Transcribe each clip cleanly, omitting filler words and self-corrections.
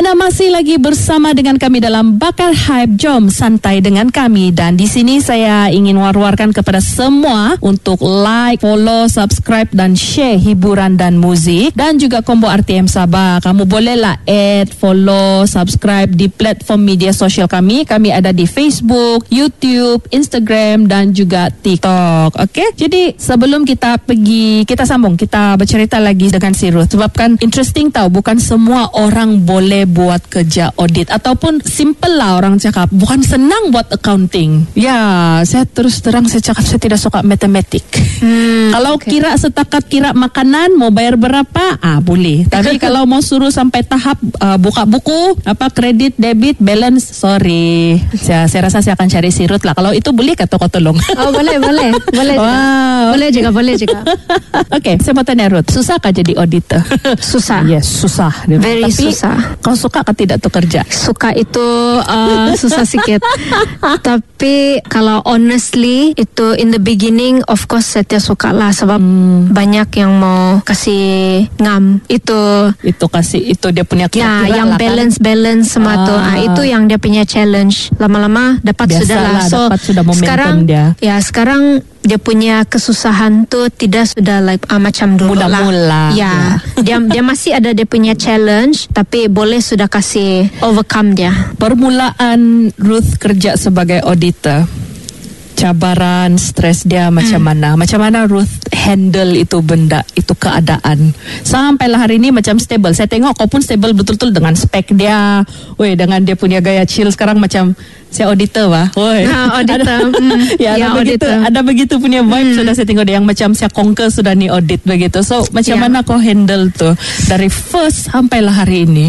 Anda masih lagi bersama dengan kami dalam Bakar Hype. Jom santai dengan kami. Dan di sini saya ingin war-warkan kepada semua untuk like, follow, subscribe dan share hiburan dan muzik. Dan juga Combo RTM Sabah. Kamu bolehlah add, follow, subscribe di platform media sosial kami. Kami ada di Facebook, YouTube, Instagram dan juga TikTok. Okey? Jadi sebelum kita sambung, kita bercerita lagi dengan si Ruth. Sebab kan interesting tahu, bukan semua orang boleh buat kerja audit. Ataupun simple lah orang cakap, bukan senang buat accounting. Ya, saya terus terang saya cakap saya tidak suka matematik. Kalau setakat kira makanan mau bayar berapa, boleh. Tapi kalau mau suruh sampai tahap buka buku, kredit, debit, balance, sorry. Saya rasa saya akan cari si Ruth lah. Kalau itu boleh kata kau tolong. Oh, boleh. Wow. Boleh juga. Okay, saya mau tanya Ruth, susahkah jadi auditor? Susah. Yes, susah. Very Tapi, susah. Kau suka ke tidak tu kerja? Suka itu susah sikit. Tapi kalau honestly itu in the beginning of course saya tidak suka lah. Sebab banyak yang mau kasih ngam. Itu dia punya kira-kira yang lah, balance semua tu. Itu yang dia punya challenge. Lama-lama dapat sudah lah. So dapat sudah momentum sekarang dia. Ya sekarang dia punya kesusahan tu tidak sudah macam dulu mula-mula. Ya. Dia masih ada dia punya challenge, tapi boleh sudah kasih overcome dia. Permulaan Ruth kerja sebagai auditor, cabaran, stres dia macam mana? Macam mana Ruth handle itu benda, itu keadaan? Sampailah hari ini macam stable. Saya tengok kau pun stable betul-betul dengan spek dia. Dengan dia punya gaya chill sekarang macam saya auditor lah. Auditor. Ada begitu punya vibe. Sudah saya tengok dia yang macam saya conquer sudah ni audit begitu. So macam mana kau handle tu dari first sampailah hari ini?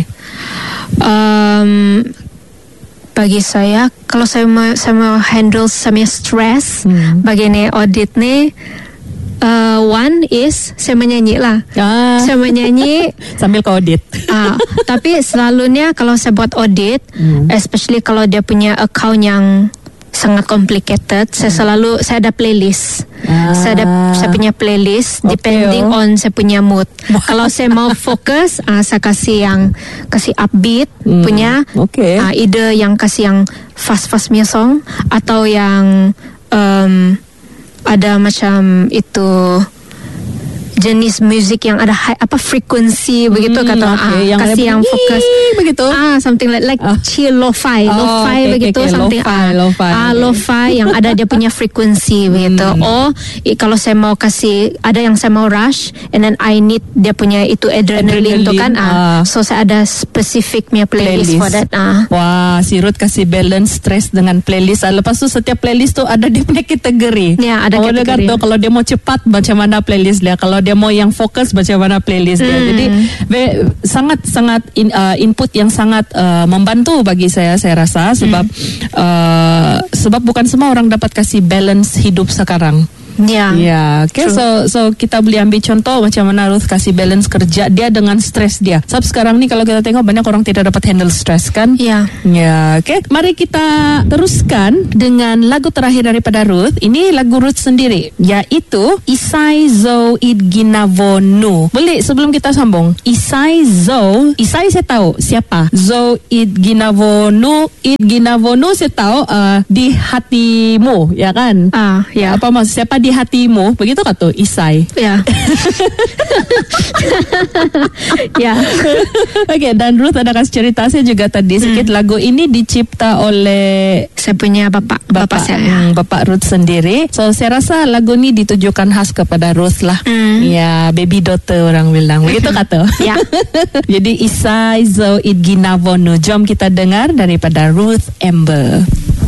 Bagi saya, kalau saya mau handle sama stress bagi ni audit ni, one is saya menyanyi lah. Saya menyanyi sambil kau audit. Tapi selalunya kalau saya buat audit, especially kalau dia punya account yang sangat complicated, saya ada playlist. Saya punya playlist depending on saya punya mood. Kalau saya mau fokus, saya kasih upbeat punya. Either yang kasih yang fast punya song atau yang ada macam itu jenis musik yang ada frekuensi begitu kata yang kasih yang fokus begitu something like chill lo-fi begitu something lo-fi yang ada dia punya frekuensi begitu. Kalau saya mau kasih ada yang saya mau rush and then I need dia punya itu adrenaline tu kan so saya ada specific punya playlist for that. Wah, si Ruth kasih balance stress dengan playlist. Lepas tu setiap playlist tu ada dia punya kategori. Ya, ada kategori. Kalau dia mau cepat macam mana playlist dia, kalau dia mau yang fokus macam mana playlist dia. Jadi sangat input yang sangat membantu bagi saya rasa sebab bukan semua orang dapat kasih balance hidup sekarang. Okay. So kita boleh ambil contoh macam mana Ruth kasih balance kerja dia dengan stres dia. Sebab sekarang ni kalau kita tengok banyak orang tidak dapat handle stres kan? Okay. Mari kita teruskan dengan lagu terakhir daripada Ruth. Ini lagu Ruth sendiri, iaitu Isai Zo Idginavonu. Boleh sebelum kita sambung, Isai saya tahu siapa. Zo Idginavonu saya tahu di hatimu, ya kan? Apa maksud siapa di hatimu? Begitu kata Isai. Okay, dan Ruth ada kasih cerita saya juga tadi sikit. Lagu ini dicipta oleh saya punya bapak saya. Bapak Ruth sendiri. So saya rasa lagu ini ditujukan khas kepada Ruth lah. Baby daughter orang bilang. Begitu kata. Jadi Isai Zo Idginavonu. Jom kita dengar daripada Ruth Amber.